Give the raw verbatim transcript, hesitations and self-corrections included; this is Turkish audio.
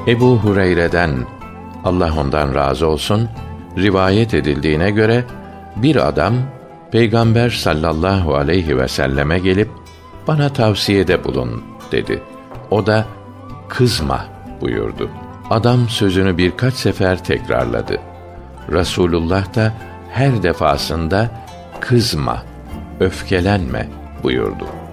Ebu Hureyre'den, Allah ondan razı olsun, rivayet edildiğine göre bir adam Peygamber sallallahu aleyhi ve selleme gelip bana tavsiyede bulun dedi. O da kızma buyurdu. Adam sözünü birkaç sefer tekrarladı. Resulullah da her defasında kızma, öfkelenme buyurdu.